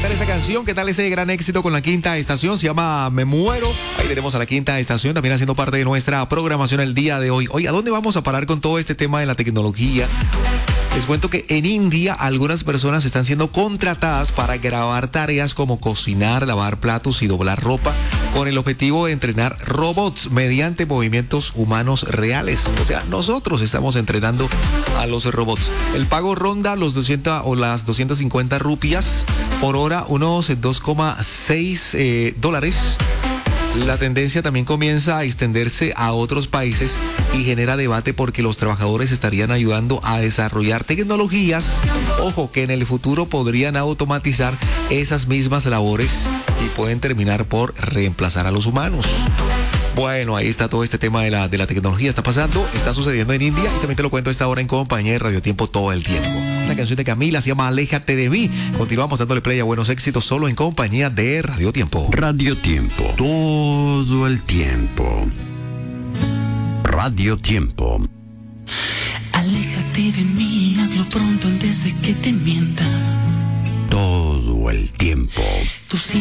tal esa canción? ¿Qué tal ese gran éxito con la Quinta Estación? Se llama Me Muero. Ahí tenemos a la Quinta Estación también haciendo parte de nuestra programación el día de hoy. Oye, ¿a dónde vamos a parar con todo este tema de la tecnología? Les cuento que en India algunas personas están siendo contratadas para grabar tareas como cocinar, lavar platos y doblar ropa con el objetivo de entrenar robots mediante movimientos humanos reales. O sea, nosotros estamos entrenando a los robots. El pago ronda los 200 o las 250 rupias por hora, unos $2,6. La tendencia también comienza a extenderse a otros países y genera debate porque los trabajadores estarían ayudando a desarrollar tecnologías, ojo, que en el futuro podrían automatizar esas mismas labores y pueden terminar por reemplazar a los humanos. Bueno, ahí está todo este tema de la tecnología. Está pasando, está sucediendo en India y también te lo cuento a esta hora en compañía de Radio Tiempo todo el tiempo. Una canción de Camila se llama Aléjate de mí. Continuamos dándole play a buenos éxitos solo en compañía de Radio Tiempo. Radio Tiempo, todo el tiempo. Radio Tiempo. Aléjate de mí, hazlo pronto antes de que te mienta. Todo el tiempo. Tú